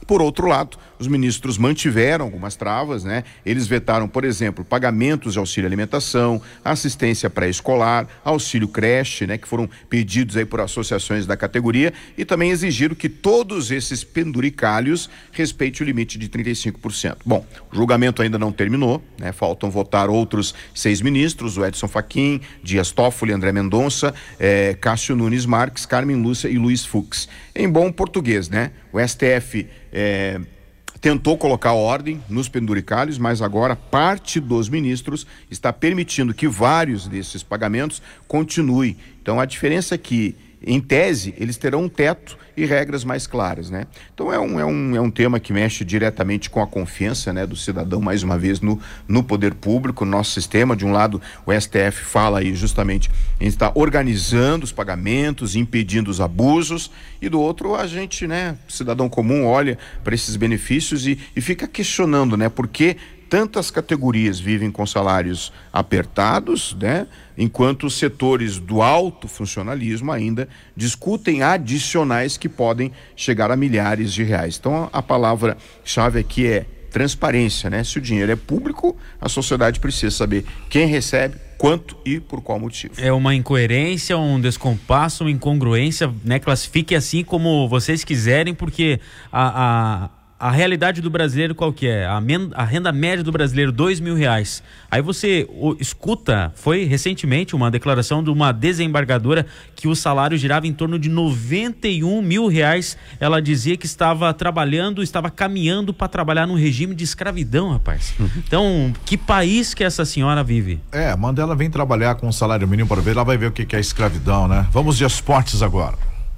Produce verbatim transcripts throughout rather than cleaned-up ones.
Por outro lado, os ministros mantiveram algumas travas, né? Eles vetaram, por exemplo, pagamentos de auxílio alimentação, assistência pré-escolar, auxílio creche, né? Que foram pedidos aí por associações da categoria, e também exigiram que todos esses penduricalhos respeitem o limite de trinta e cinco por cento. Bom, o julgamento ainda não terminou, né? Faltam votar outros seis ministros, o Edson Fachin, Dias Toffoli, André Mendonça, eh, Cássio Nunes Marques, Carmen Lúcia e Luiz Fux. Em bom português, né? O S T F eh, tentou colocar ordem nos penduricalhos, mas agora parte dos ministros está permitindo que vários desses pagamentos continuem. Então a diferença é que, em tese, eles terão um teto e regras mais claras, né? Então é um, é um, é um tema que mexe diretamente com a confiança, né, do cidadão, mais uma vez, no, no poder público, no nosso sistema. De um lado, o S T F fala aí justamente em estar organizando os pagamentos, impedindo os abusos, e do outro, a gente, né, cidadão comum, olha para esses benefícios e, e fica questionando, né, por que tantas categorias vivem com salários apertados, né? Enquanto os setores do alto funcionalismo ainda discutem adicionais que podem chegar a milhares de reais. Então a palavra-chave aqui é transparência, né? Se o dinheiro é público, a sociedade precisa saber quem recebe, quanto e por qual motivo. É uma incoerência, um descompasso, uma incongruência, né? Classifique assim como vocês quiserem, porque a... a... A realidade do brasileiro qual que é? A, men- a renda média do brasileiro, dois mil reais. Aí você o, escuta, foi recentemente uma declaração de uma desembargadora que o salário girava em torno de noventa e um mil reais. Ela dizia que estava trabalhando, estava caminhando para trabalhar num regime de escravidão, rapaz. Então, que país que essa senhora vive? É, manda ela vir trabalhar com um salário mínimo para ver, ela vai ver o que, que é escravidão, né? Vamos de esportes agora.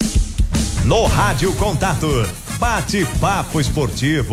No Rádio Contato, bate-papo esportivo.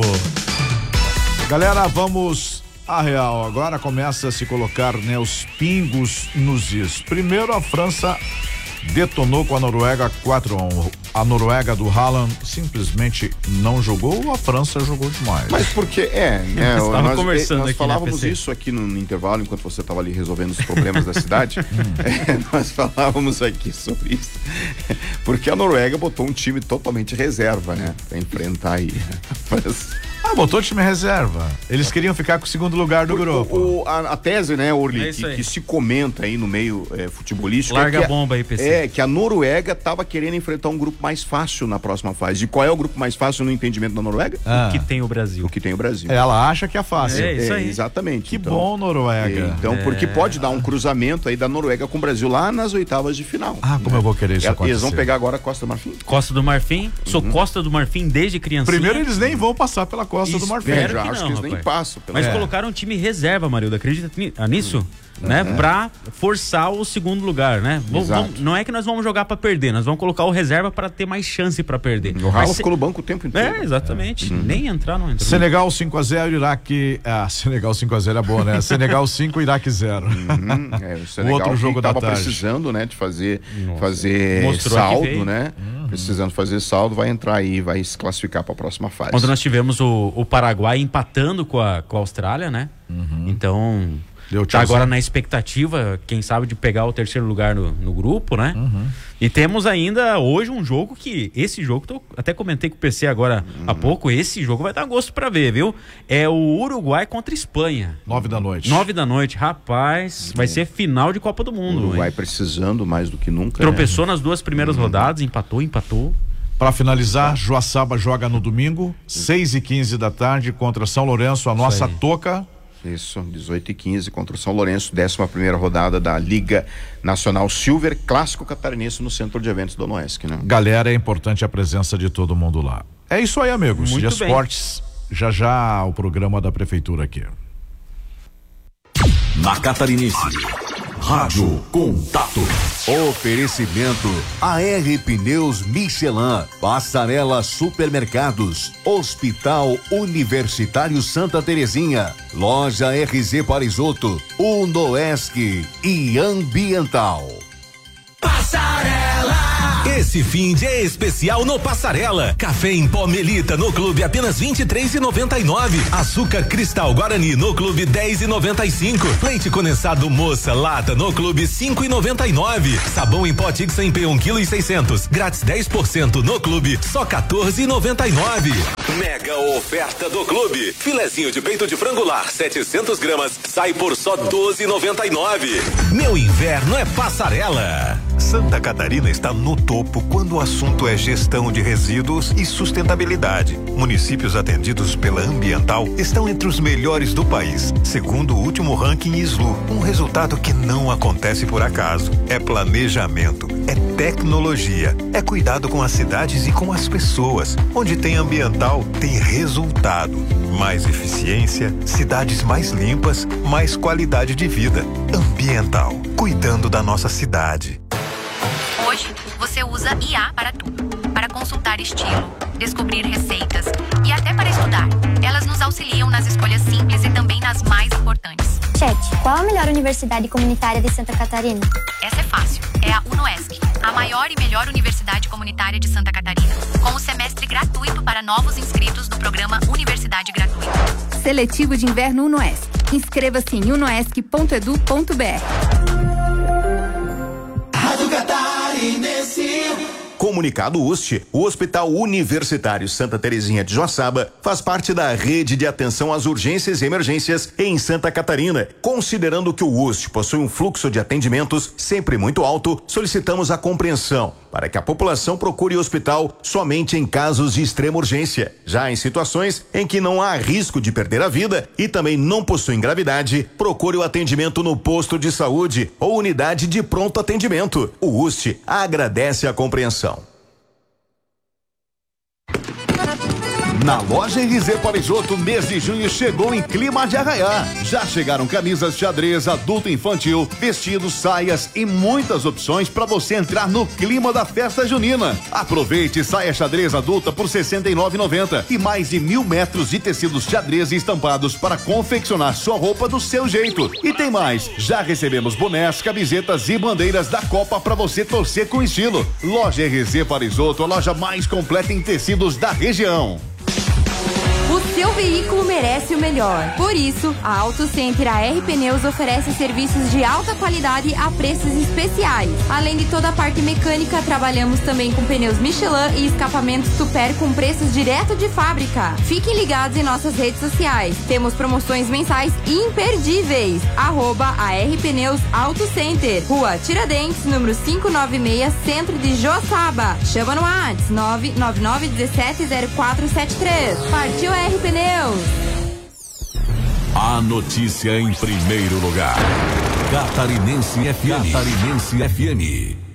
Galera, vamos à real. Agora começa a se colocar, né, os pingos nos is. Primeiro, a França detonou com a Noruega quatro a um. A Noruega do Haaland simplesmente não jogou, ou a França jogou demais? Mas porque, é, né, nós, nós, conversando nós aqui, falávamos né, isso aqui no, no intervalo, enquanto você estava ali resolvendo os problemas da cidade. é, nós falávamos aqui sobre isso. Porque a Noruega botou um time totalmente reserva, né? Pra enfrentar aí a França. Ah, botou time reserva. Eles queriam ficar com o segundo lugar do o, grupo. O, a, a tese, né, Orly, é que, que se comenta aí no meio é, futebolístico. Larga é a bomba aí, P C. É, que a Noruega estava querendo enfrentar um grupo mais fácil na próxima fase. E qual é o grupo mais fácil no entendimento da Noruega? Ah. O que tem o Brasil. O que tem o Brasil. Ela acha que é fácil. É, isso aí. Exatamente. Que então, bom, Noruega. Então, É. porque pode dar um cruzamento aí da Noruega com o Brasil lá nas oitavas de final. Ah, como eu vou querer isso acontecer. Eles vão pegar agora a Costa do Marfim. Costa do Marfim, sou Uhum. Costa do Marfim desde criancinha. Primeiro, eles nem vão passar pela Costa do Marfim. Espero Já que acho não, que eles nem rapaz. passam. pelo Mas menos. colocaram um time reserva, Marilda, acredita ni- ah, nisso? Né? Pra forçar o segundo lugar, né? Vamos, Exato. vamos, não é que nós vamos jogar pra perder, nós vamos colocar o reserva pra ter mais chance pra perder. O Haaland Mas se- ficou no banco o tempo inteiro. É, exatamente. Nem entrar, não entrou. Senegal cinco a zero, Iraque. Ah, Senegal cinco a zero é bom, né? Senegal cinco, Iraque zero. Uhum, é, o Senegal outro jogo que da tava tarde. precisando, né, de fazer, fazer Mostrou que saldo, veio. né? Precisando fazer saldo, vai entrar aí, vai se classificar para a próxima fase. Ontem nós tivemos o, o Paraguai empatando com a, com a Austrália, né? Então, Deu tá tchauzinho. agora na expectativa, quem sabe, de pegar o terceiro lugar no, no grupo, né? E temos ainda hoje um jogo que, esse jogo, tô, até comentei com o P C agora há pouco, esse jogo vai dar gosto pra ver, viu? É o Uruguai contra Espanha. Nove da noite. Nove da noite, rapaz, vai ser final de Copa do O Mundo. Uruguai hein? precisando mais do que nunca. Tropeçou nas duas primeiras rodadas, empatou, empatou. Para finalizar, Joaçaba joga no domingo, seis e quinze da tarde, contra São Lourenço, a nossa aí. toca. Isso, dezoito e quinze contra o São Lourenço, décima primeira rodada da Liga Nacional Silver, clássico catarinense no Centro de Eventos do Onoesc, né? Galera, é importante a presença de todo mundo lá. É isso aí, amigos. Muito de bem. esportes, já já o programa da prefeitura aqui. Na Catarinense, Rádio Contato. Oferecimento A R Pneus Michelin, Passarela Supermercados, Hospital Universitário Santa Terezinha, Loja R Z Parisoto, Unoesc e Ambiental. Passarela Esse fim de é especial no Passarela. Café em pó Melita no clube apenas vinte e três e noventa e nove. Açúcar Cristal Guarani no clube dez e noventa e cinco. Leite condensado Moça lata no clube cinco e noventa e nove. Sabão em pó Tix em P um quilo e seiscentos. Grátis dez por cento no clube só quatorze e noventa e nove. Mega oferta do clube. Filezinho de peito de frango lar setecentos gramas sai por só doze e noventa e nove. Meu inverno é Passarela. Santa Catarina está no topo quando o assunto é gestão de resíduos e sustentabilidade. Municípios atendidos pela Ambiental estão entre os melhores do país, segundo o último ranking I S L U. Um resultado que não acontece por acaso. É planejamento, é tecnologia, é cuidado com as cidades e com as pessoas. Onde tem Ambiental, tem resultado. Mais eficiência, cidades mais limpas, mais qualidade de vida. Ambiental, cuidando da nossa cidade. Hoje, você usa I A para tudo. Para consultar estilo, descobrir receitas e até para estudar. Elas nos auxiliam nas escolhas simples e também nas mais importantes. Chat, qual a melhor universidade comunitária de Santa Catarina? Essa é fácil. É a UNOESC, a maior e melhor universidade comunitária de Santa Catarina, com o semestre gratuito para novos inscritos do programa Universidade Gratuita. Seletivo de Inverno UNOESC. Inscreva-se em unoesc ponto edu ponto br. Rádio Catarinense. Comunicado U S T, o Hospital Universitário Santa Terezinha de Joaçaba faz parte da rede de atenção às urgências e emergências em Santa Catarina. Considerando que o U S T possui um fluxo de atendimentos sempre muito alto, solicitamos a compreensão para que a população procure o hospital somente em casos de extrema urgência. Já em situações em que não há risco de perder a vida e também não possuem gravidade, procure o atendimento no posto de saúde ou unidade de pronto atendimento. O U S T agradece a compreensão. Na loja R Z Parisotto, o mês de junho chegou em clima de arraiar. Já chegaram camisas xadrez, adulto e infantil, vestidos, saias e muitas opções para você entrar no clima da festa junina. Aproveite saia xadrez adulta por sessenta e nove reais e noventa centavos e mais de mil metros de tecidos xadrez e estampados para confeccionar sua roupa do seu jeito. E tem mais, já recebemos bonés, camisetas e bandeiras da Copa para você torcer com estilo. Loja R Z Parisotto, a loja mais completa em tecidos da região. O seu veículo merece o melhor. Por isso, a Auto Center A R Pneus oferece serviços de alta qualidade a preços especiais. Além de toda a parte mecânica, trabalhamos também com pneus Michelin e escapamentos Super com preços direto de fábrica. Fiquem ligados em nossas redes sociais. Temos promoções mensais imperdíveis. Arroba A R Pneus Auto Center. Rua Tiradentes, número quinhentos e noventa e seis, Centro de Joaçaba. Chama no WhatsApp nove nove nove um sete zero quatro sete três. Partiu A R Pneus. A notícia em primeiro lugar. Catarinense F M. Catarinense F M.